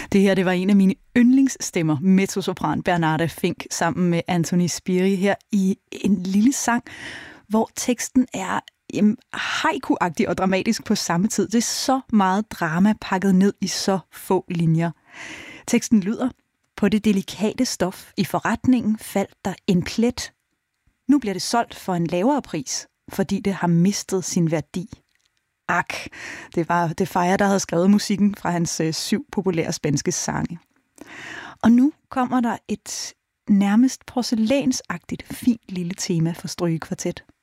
Det her, det var en af mine yndlingsstemmer, mezzosopran Bernarda Fink, sammen med Anthony Spiri her i en lille sang, hvor teksten er haiku-agtig og dramatisk på samme tid. Det er så meget drama pakket ned i så få linjer. Teksten lyder: på det delikate stof i forretningen faldt der en plet. Nu bliver det solgt for en lavere pris, fordi det har mistet sin værdi. Ak, det var Defaya, der havde skrevet musikken fra hans 7 populære spanske sange. Og nu kommer der et nærmest porcelænsagtigt fint lille tema for strygekvartet.